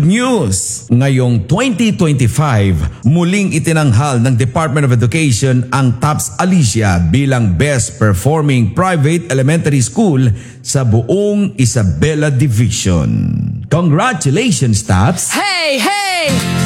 good news! Ngayong 2025, muling itinanghal ng Department of Education ang TAPS Alicia bilang Best Performing Private Elementary School sa buong Isabela Division. Congratulations, TAPS! Hey, hey!